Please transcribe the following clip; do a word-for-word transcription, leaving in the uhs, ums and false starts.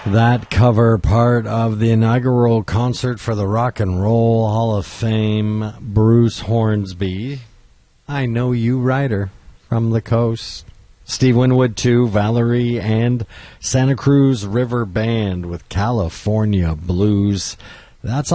That cover part of the inaugural concert for the Rock and Roll Hall of Fame, Bruce Hornsby. I Know You Rider from the Coast. Steve Winwood, too, Valerie, and Santa Cruz River Band with California Blues. That's